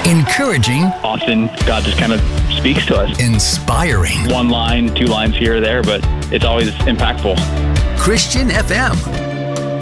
Encouraging. Often God just kind of speaks to us. Inspiring. One line, two lines here or there, but it's always impactful. Christian FM.